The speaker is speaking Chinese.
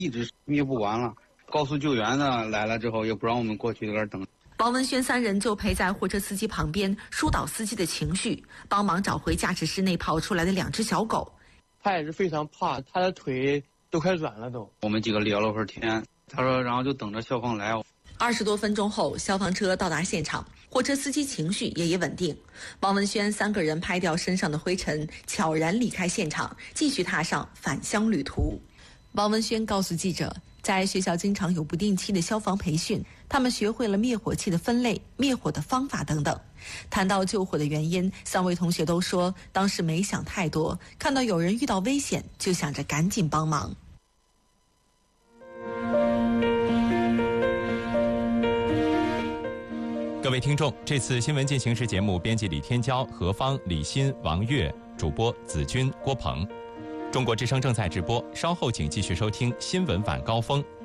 一直灭不完了。高速救援的来了之后，也不让我们过去在那儿等。 王文轩三人就陪在货车司机旁边，疏导司机的情绪，帮忙找回驾驶室内跑出来的2只小狗。 他也是非常怕，他的腿都快软了都。 我们几个聊了会儿天，他说然后就等着消防来。 20多分钟后，消防车到达现场，货车司机情绪也稳定。王文轩3个人拍掉身上的灰尘，悄然离开现场，继续踏上返乡旅途。王文轩告诉记者，在学校经常有不定期的消防培训，他们学会了灭火器的分类、灭火的方法等等。谈到救火的原因，3位同学都说当时没想太多，看到有人遇到危险就想着赶紧帮忙。 各位听众，这次新闻进行时节目编辑李天骄、何芳、李欣、王悦，主播子君、郭鹏。中国之声正在直播，稍后请继续收听新闻晚高峰。